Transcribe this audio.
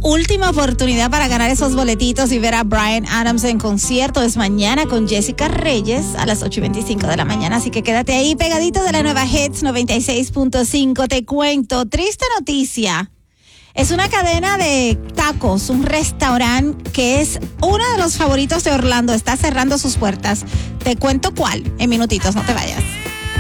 última oportunidad para ganar esos boletitos y ver a Bryan Adams en concierto. Es mañana con Jessica Reyes a las 8:25 de la mañana. Así que quédate ahí pegadito de la nueva Hits 96.5. Te cuento, triste noticia. Es una cadena de tacos, un restaurante que es uno de los favoritos de Orlando. Está cerrando sus puertas. Te cuento cuál en minutitos, no te vayas.